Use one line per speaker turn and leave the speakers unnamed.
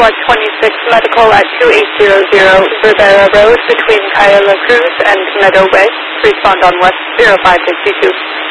Squad 26 medical at 2800 Rivera Road between Cayala Cruz and Meadow Way. Respond on West 0552.